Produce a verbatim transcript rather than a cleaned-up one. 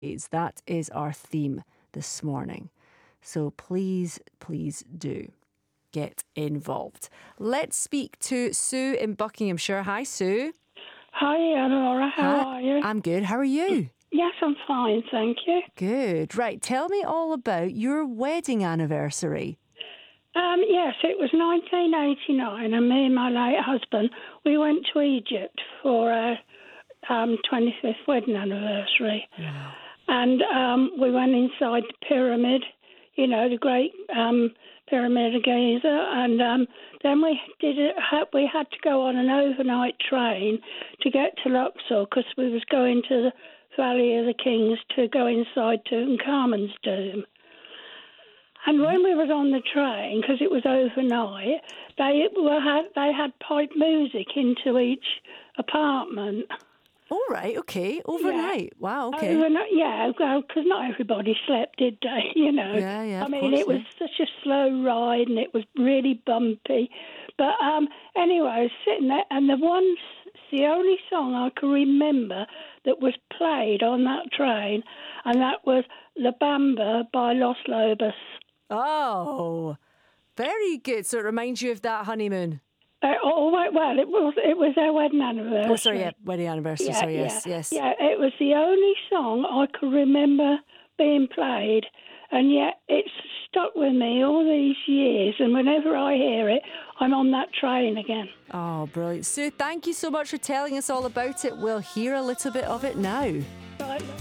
That is our theme this morning. So please, please do get involved. Let's speak to Sue in Buckinghamshire. Hi, Sue. Hi, Laura. How Hi. are you? I'm good. How are you? Yes, I'm fine, thank you. Good. Right. Tell me all about your wedding anniversary. Um, yes, it was nineteen eighty-nine, and me and my late husband, we went to Egypt for our um, twenty-fifth wedding anniversary. Wow. And um, we went inside the pyramid, you know, the great um, pyramid of Giza, and um, then we did it. We had to go on an overnight train to get to Luxor because we was going to the Valley of the Kings to go inside Tutankhamun's tomb. And when we was on the train, because it was overnight, they were had they had pipe music into each apartment. All right, okay. Overnight. Yeah. Wow, okay. Overnight, yeah, because not everybody slept, did they? You know. Yeah, yeah, I of mean, course, it was yeah. such a slow ride and it was really bumpy. But um, anyway, I was sitting there, and the one, the only song I can remember that was played on that train, and that was La Bamba by Los Lobos. Oh, very good. So it reminds you of that honeymoon. Uh, oh, well, it was it was our wedding anniversary. Oh, sorry, yeah, wedding anniversary. Yeah, sorry, yeah, yes, yes. Yeah, it was the only song I could remember being played, and yet it's stuck with me all these years, and whenever I hear it, I'm on that train again. Oh, brilliant. Sue, thank you so much for telling us all about it. We'll hear a little bit of it now. Right.